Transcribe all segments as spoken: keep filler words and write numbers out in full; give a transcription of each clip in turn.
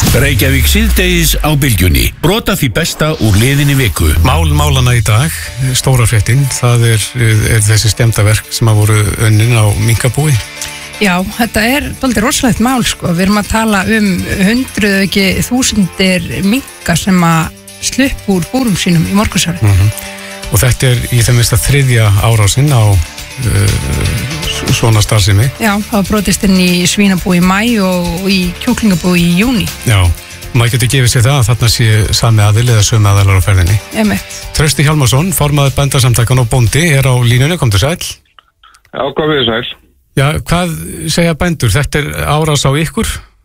Reykjavík síðdegis á bylgjunni. Brota því besta úr liðinni viku. Mál málana í dag, stóra fréttin, það er, er þessi skemmdaverk sem að voru önnin á minkabúi. Já, þetta er dálítið rosalegt mál sko. Við erum að tala um hundruð ekki þúsundir minka sem að slupp úr búrum sínum í morgunsárið. Mm-hmm. Og þetta er í þeim mesta þriðja árásinn á uh, svona starfsemi. Já, það var brotist inn í svínabúi í mæ og í kjúklingabúi í júní. Já, maður getur gefið sér það að þarna sé sami aðil eða sömu aðilar á ferðinni. Emmett. Trausti Hjálmarsson, formaður Bændasamtakanna og bóndi, er á línunni, komdu sæl. Já, hvað við sæl? Já, hvað segja bændur? Þetta er árás á ykkur?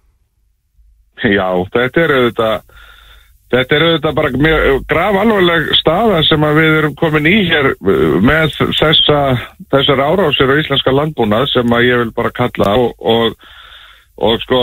Já, þetta er auðvitað, þetta er auðvitað bara mjög grafalvarleg staða sem að við erum komin í hér með þessa, þessar árásir á íslenska landbúnað sem að ég vil bara kalla og, og, og sko,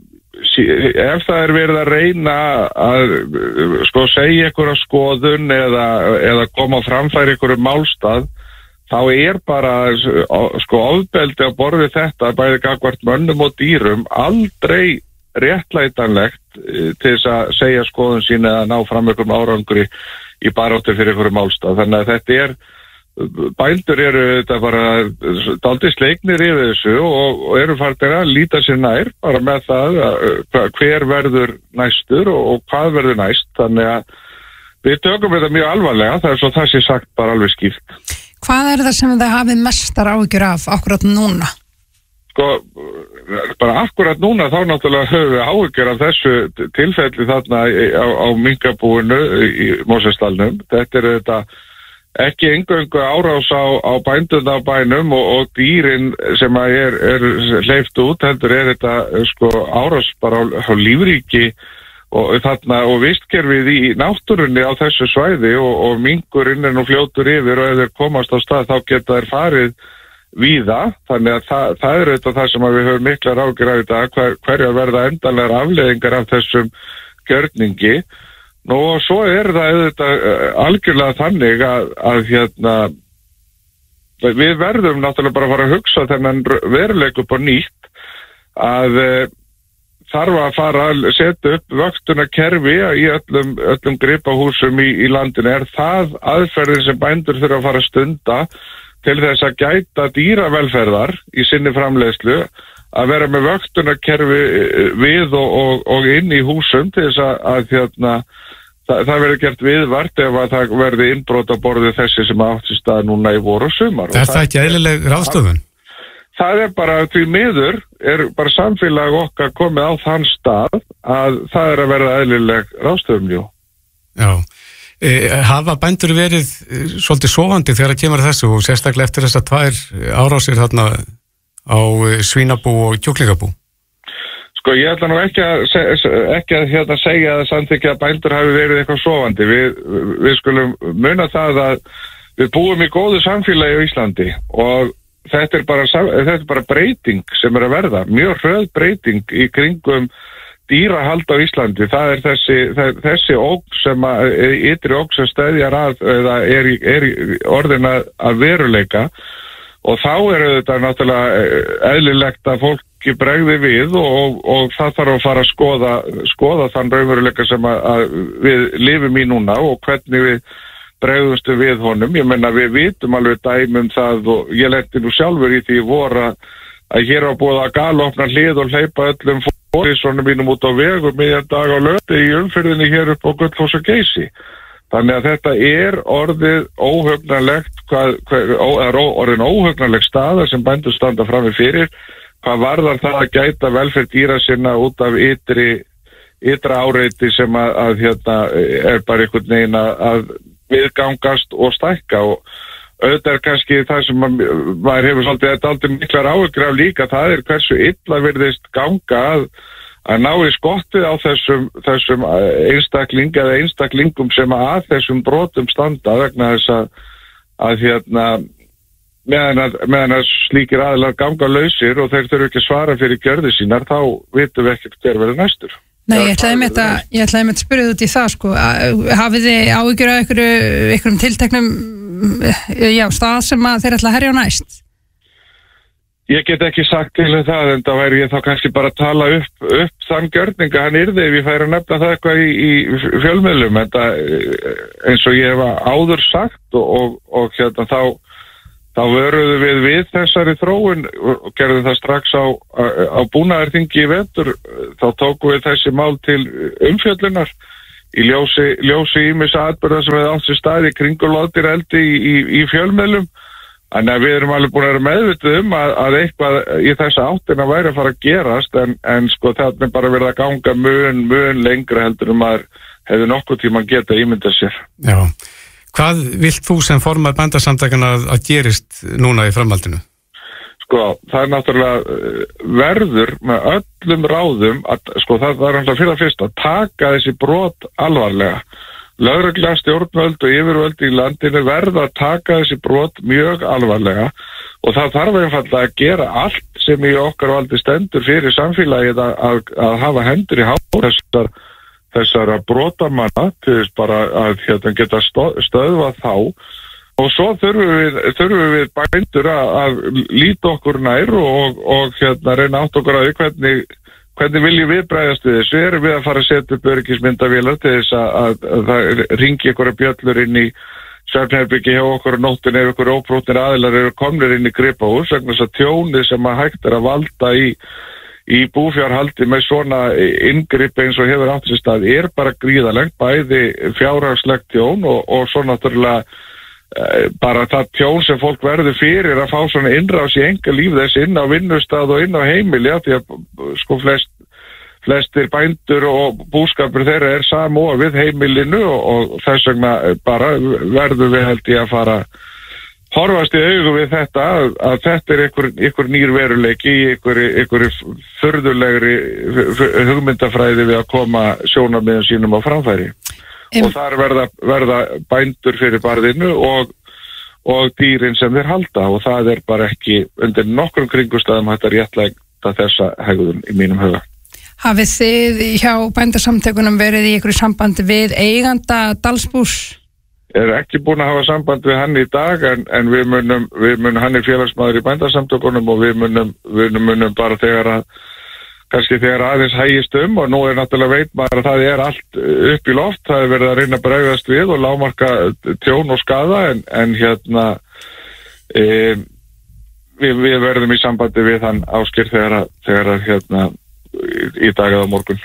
ef það er verið að reyna að sko segja ykkur að skoðun eða, eða koma framfæri ykkur um málstað, þá er bara sko ofbeldi á borði þetta bæði gagnvart mönnum og dýrum aldrei réttlætanlegt til þess að segja skoðun sín eða ná fram einhverjum árangri í baráttu fyrir einhverjum málstað. Þannig að þetta er, bændur eru þetta bara dálítið sleiknir yfir þessu og, og eru farnir að líta sér nær bara með það að hver verður næstur og, og hvað verður næst. Þannig að við tökum þetta mjög alvarlega, það er svo það sé sagt bara alveg skýrt. Hvað er það sem þið hafið mestar áhyggjur af akkurat núna? Sko, bara akkurat núna þá náttúrulega höfum við áhyggjur af þessu tilfelli þarna á, á minkabúinu í Mosfellsdalnum. Þetta er þetta ekki eingöngu árás á, á bændurna á bænum og, og dýrin sem að er, er hleypt út, heldur er þetta sko árás bara á, á lífríki og þarna og vistkerfið í náttúrunni á þessu svæði og, og minkurinn er nú fljótur yfir og ef þeir komast á stað þá geta þeir farið víða, þannig að það, það er auðvitað það sem við höfum miklar áhyggjur af í dag, hver, hverjar verða endanlegar afleiðingar af þessum gjörningi. Nú og svo er það auðvitað algjörlega þannig að, að hérna við verðum náttúrulega bara að fara að hugsa þennan veruleik upp á nýtt að þarf að fara að setja upp vöktunarkerfi í öllum, öllum gripahúsum í, í landinu. Er það aðferðin sem bændur þurfa að fara að stunda til þess að gæta dýravelferðar í sinni framleiðslu, að vera með vöktunarkerfi við og, og, og inn í húsum til þess að, að hérna, það, það verður gert viðvart ef að það verði innbrot á borði þessi sem átt í stað núna í vor og sumar. Er það ekki eðlileg ráðstöfun? Það er bara því miður, er bara samfélag okkar komið á þann stað að það er að verða eðlileg ráðstöfun, jú. Já. E, hafa bændur verið svolítið sofandi þegar það kemur þessu og sérstaklega eftir þess að tvær árásir þarna á svínabú og kjúklingabú? Sko ég ætla nú ekki að, ekki að hérna segja að samþykkja að bændur hafi verið eitthvað sofandi. Við, við skulum muna það að við búum í góðu samfélagi á Íslandi og þetta er bara, þetta er bara breyting sem er að verða, mjög hröð breyting í kringum dýrahald á Íslandi. Það er þessi, þessi ógn sem að, ytri ógn sem steðjar að, eða er, er orðin að, að veruleika og þá er þetta náttúrulega eðlilegt að fólki bregði við og, og, og það þarf að fara að skoða, skoða þann raunveruleika sem að, að við lifum í núna og hvernig við bregðumstu við honum. Ég menna við vitum alveg dæmum það og ég lenti nú sjálfur í því voru að hér á búið að galopna hlið og hleypa öllum fórisvonum mínum út á vegum miðjan dag á löti í umferðinni hér upp á Gullfoss og Geysi. Þannig að þetta er orðið óhugnanlegt, hvað, hvað, ó, er orðin óhugnanleg staða sem bændur standa frammi fyrir, hvað varðar það að gæta velferð dýra sinna út af ytri, ytra áreiti sem að, að hérna er bara einhvern veginn að viðgangast og stækka og auðvitað er kannski það sem að, maður hefur svolítið þetta aldrei miklar áhyggjur af líka, það er hversu illa virðist ganga að, að ná í skottið á þessum, þessum einstakling eða einstaklingum sem að þessum brotum standa vegna þess að, að hérna meðan að, meðan að slíkir aðilar ganga lausir og þeir þurfu ekki svara fyrir gjörði sínar, þá vitum við ekkert hver verður næstur. Nei, ég ætlaði með þetta, ég ætlaði með þetta spyrja út í það sko, hafið þið áhyggjur af einhverjum tilteknum já, stað sem að þeir ætla að herja á næst? Ég get ekki sagt til það, en það væri ég þá kannski bara að tala upp, upp þann gjörninga hann yrði ef ég færi að nefna það eitthvað í, í fjölmiðlum, en það eins og ég hef áður sagt og, og, og hérna þá, þá vöruðu við við þessari þróun og gerðum það strax á, á, á búnaðarþingi í vetur, þá tókum við þessi mál til umfjöllunar í ljósi, ljósi ímissa atburða sem við átt sér staði kringu loðdýraeldi í, í, í fjölmiðlum. Þannig að við erum alveg búin að vera meðvituð um að, að eitthvað í þessa áttina væri að fara að gerast en, en sko það er bara verið að ganga mun, mun lengra heldur um að hefði nokkuð tíma geta ímyndað sér. Já. Hvað vilt þú sem formar bændasamtakana að, að gerist núna í framhaldinu? Sko, það er náttúrulega verður með öllum ráðum að sko það er náttúrulega fyrir að fyrst að taka þessi brot alvarlega. Lögregla, stjórnvöld og yfirvöld í landinu verða að taka þessi brot mjög alvarlega og það þarf einfaldlega að gera allt sem í okkar valdi stendur fyrir samfélagið að, að, að hafa hendur í hár þessar, þessara brotamanna til þess bara að hérna, geta stöðva þá og svo þurfum við, þurfum við bændur að, að líta okkur nær og, og hérna, reyna átt okkur að hvernig Hvernig viljum við bregðast við þessu? Erum við að fara að setja upp öryggismyndavélar til þess að, að, að það ringi ykkur bjöllur inn í svefnherbyggi hjá okkur og nóttin ef ykkur óbrotnir aðilar eru komnir inn í gripahús vegna þess að tjónið sem að hægt er að valda í, í búfjárhaldi með svona inngripi eins og hefur átt sér stað er bara gríðalegt, bæði fjárhagslegt tjón og, og svo náttúrulega bara það tjón sem fólk verður fyrir að fá svona innrás í enga líf þess inn á vinnustað og inn á heimili ja, því að sko flest, flestir bændur og búskapur þeirra er samofið heimilinu og, og þess vegna bara verður við held ég að fara horfast í augu við þetta að, að þetta er einhver, einhver nýr veruleiki í einhver, einhver furðulegri hugmyndafræði við að koma sjónarmiðum sínum á framfæri. Og þar verða, verða bændur fyrir barðinu og, og dýrin sem þeir halda og það er bara ekki undir nokkrum kringustæðum hægt að réttlæta þessa hegðun í mínum huga. Hafið þið hjá bændasamtökunum verið í einhverju sambandi við eiganda Dalsbús? Er ekki búin að hafa samband við hann í dag en, en við munum, við munum, hann er félagsmaður í bændasamtökunum og við munum, við munum bara þegar að kannski þegar aðeins hægist um og nú er náttúrulega veit maður að það er allt upp í loft, það er verið að reyna að bregðast við og lágmarka tjón og skaða en, en hérna e, við, við verðum í sambandi við hann Ásgeir þegar að, þegar að hérna í dag eða morgun.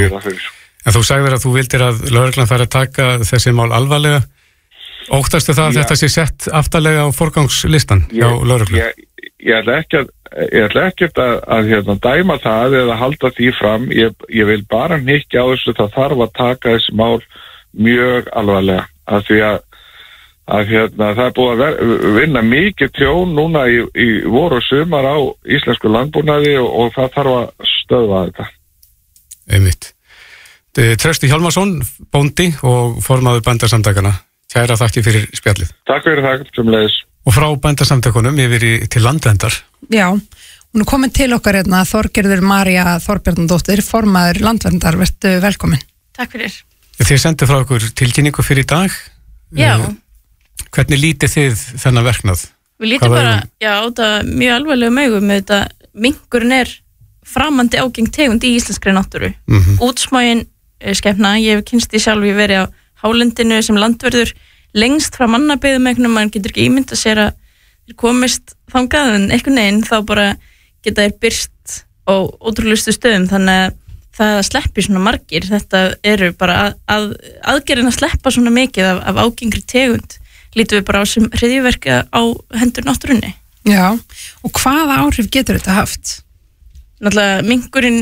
En þú sagðir að þú vildir að lögreglan færi að taka þessi mál alvarlega. Óttastu það að Já. Þetta sé sett aftarlega á forgangslistan hjá lögreglu? Ég, ég ætla ekki að Ég ætla ekkert að, að hérna, dæma það eða halda því fram, ég, ég vil bara hnykkja á þessu, það þarf að taka þessi mál mjög alvarlega, af því að, að hérna, það er búið að ver, vinna mikið tjón núna í, í voru og sumar á íslensku landbúnaði og, og það þarf að stöðva þetta. Einmitt. Trausti Hjálmarsson, bóndi og formaður bændasamtakana, kæra þakki fyrir spjallið. Takk fyrir það, sem leiðis. Og frá bændasamtökunum yfir í, til Landverndar. Já, hún er komin til okkar hérna, Þorgerður María Þorbjarnardóttir, formaður Landverndar, vertu velkomin. Takk fyrir. Þið sendu frá okkur tilkynningu fyrir í dag. Já. Hvernig lítið þið þennan verknað? Við lítið bara, já, þetta mjög alvarlega mögum með þetta, minkurinn er framandi ágeng tegund í íslenskri náttúru. Mm-hmm. Útsmáin skepna, ég hef kynst í sjálf, ég verið á hálendinu sem landverður, lengst frá mannabyggðum eitthvað, mann getur ekki ímynda sér að þeir komist þangað en einhvern veginn þá bara geta þeir byrst á ótrúlustu stöðum þannig að það að sleppi svona margir þetta eru bara að, að aðgerðin að sleppa svona mikið af, af ágengri tegund lítum við bara á sem hryðjuverka á hendur náttúrunni. Já, og hvaða áhrif getur þetta haft? Náttúrulega minkurinn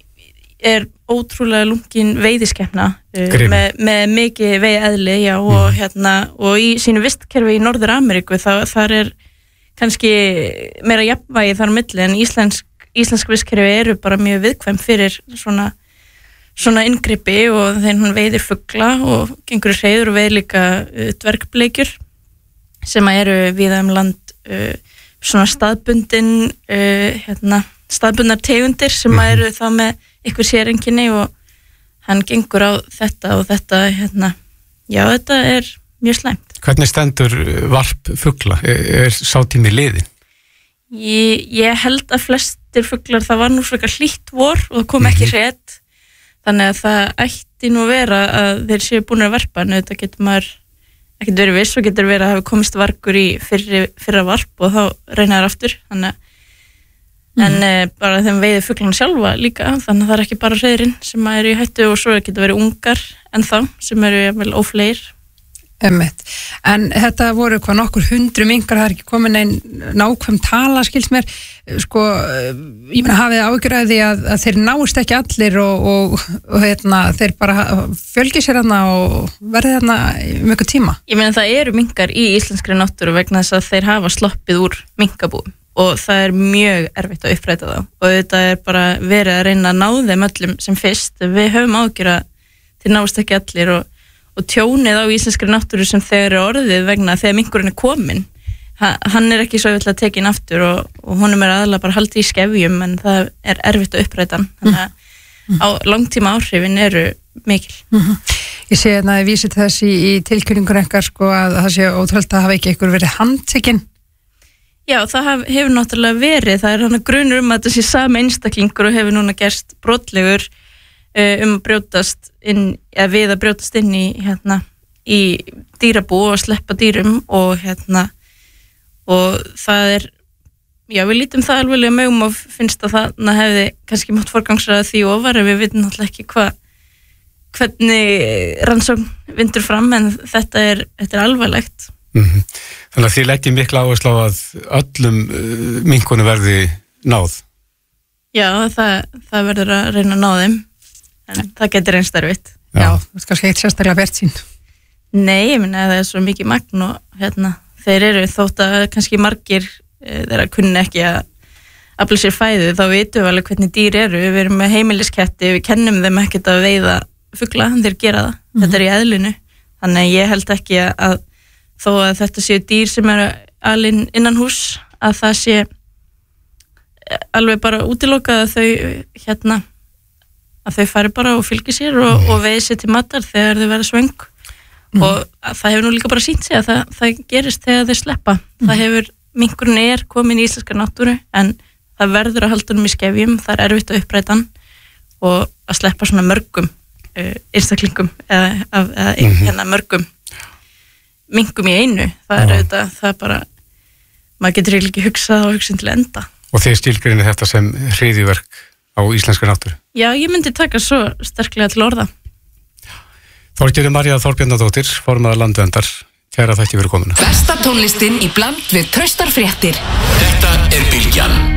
er ótrúlega lungin veiðiskepna uh, með, með mikið veiðeðli já, mm. og, hérna, og í sínu vistkerfi í Norður Ameríku þá, þar er kannski meira jafnvægi þar á milli en íslensk, íslensk vistkerfi eru bara mjög viðkvæm fyrir svona, svona inngripi og þegar hann veiðir fugla og gengur í hreiður og veiðir líka uh, dvergbleikjur sem eru víða um land uh, svona staðbundin uh, hérna, staðbundnar tegundir sem mm. eru þá með ykkur sérenginni og hann gengur á þetta og þetta hérna, já þetta er mjög slæmt. Hvernig stendur varp fugla? Er, er sá tími liðin? Ég, ég held að flestir fuglar, það var nú frekar hlýtt vor og það kom ekki hret, þannig að það ætti nú vera að þeir séu búin að verpa, en þetta getur maður ekkert verið viss og getur verið að hafa komist vargur í fyrri, fyrra varp og þá reynaður aftur, þannig að mm. en e, bara þeim veiði fuglarna sjálfa líka, þannig að það er ekki bara hreiðrin sem er í hættu og svo getur verið ungar en þá sem eru vel ófleir. Emmett. En þetta voru hvað nokkur hundru minkar, það er ekki komin einn nákvæm tala, skils mér, sko, ég meina hafið áhyggjur af því að, að þeir náist ekki allir og, og, og hérna, þeir bara fjölgi sér þarna og verði þarna um eitthvað tíma. Ég meina það eru minkar í íslenskri náttúru vegna þess að þeir hafa sloppið úr minkabúum og það er mjög erfitt að uppræta þá og þetta er bara verið að reyna að ná þeim öllum sem fyrst. Við höfum áhyggjur að þeir náist ekki allir og og tjónið á íslenskri náttúru sem þeir eru orðið vegna þegar minkurinn er komin ha, hann er ekki svo vill að tekin aftur og, og honum er aðalega bara haldið í skefjum en það er erfitt að uppræta hann þannig að mm. á langtíma áhrifin eru mikil. Mm-hmm. Ég sé að það er vísið þess í, í tilkynningur ekkar sko að það sé ótrúlega að hafa ekki einhver verið handtekinn. Já, það haf, hefur náttúrulega verið, það er hann að grunur um að þetta sé sami einstaklingur og hefur núna gerst brotlegur um að brjótast inn, eða við að brjótast inn í, hérna, í dýrabú og sleppa dýrum og hérna og það er, já við lítum það alveg mögum og finnst að það hefði kannski mátt forgangsraða því ofar en við vitum náttúrulega ekki hvað hvernig rannsókn vindur fram en þetta er, þetta er alvarlegt. Mm-hmm. Þannig að þið leggjum mikla áherslu á að öllum uh, minkunum verði náð. Já, það, það verður að reyna að ná þeim en það getur einn starfitt. Já, þú veist kannski eitt sérstaklega bert sín. Nei, ég minna að það er svo mikið magn og hérna, þeir eru þótt að kannski margir e, þeirra kunni ekki að afla sér fæðu, þá vitum við alveg hvernig dýr eru, við erum með heimilisketti, við kennum þeim ekkert að veiða fugla, þeir gera það, mm-hmm. þetta er í eðlinu, þannig að ég held ekki að, að þó að þetta séu dýr sem eru alinn innan hús, að það sé alveg bara útilokað að þau hérna að þau fari bara og fylgi sér og, og veiði sér til matar þegar þau verða svöng mm. og það hefur nú líka bara sýnt sig að það, það gerist þegar þau sleppa mm. það hefur, minkurinn er komin í íslenska náttúru en það verður að halda honum í skefjum, það er erfitt að uppræta hann og að sleppa svona mörgum uh, einstaklingum eða, eða mm-hmm. hérna mörgum minkum í einu, það er auðvitað það er bara, maður getur ekki hugsað og hugsað til enda. Og þeir skilgreinir þetta sem hryðjuverk á íslenska náttúru? Já, ég myndi taka svo sterklega til orða. Þorgerður María Þorbjarnardóttir, formaður Landverndar, kæra þakki fyrir komuna. Besta tónlistin í bland við traustar fréttir. Þetta er Bylgjan.